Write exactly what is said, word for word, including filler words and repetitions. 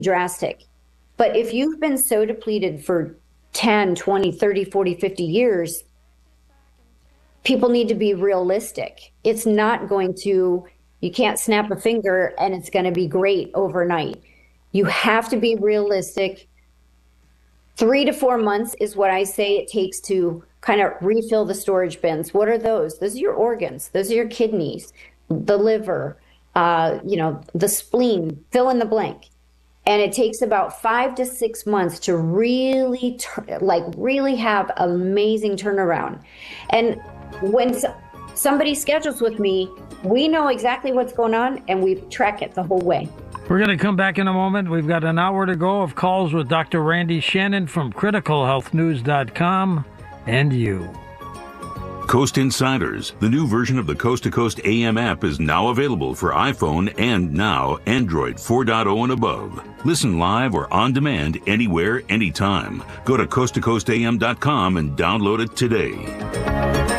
drastic. But if you've been so depleted for ten, twenty, thirty, forty, fifty years, people need to be realistic. It's not going to, you can't snap a finger and it's going to be great overnight. You have to be realistic. Three to four months is what I say it takes to kind of refill the storage bins. What are those? Those are your organs. Those are your kidneys, the liver, uh, you know, the spleen, fill in the blank. And it takes about five to six months to really, like, really have amazing turnaround. And when so- somebody schedules with me, we know exactly what's going on, and we track it the whole way. We're going to come back in a moment. We've got an hour to go of calls with Doctor Randy Shannon from critical health news dot com and you. Coast Insiders, the new version of the Coast to Coast A M app, is now available for iPhone and now Android four point oh and above. Listen live or on demand anywhere, anytime. Go to coast to coast a m dot com and download it today.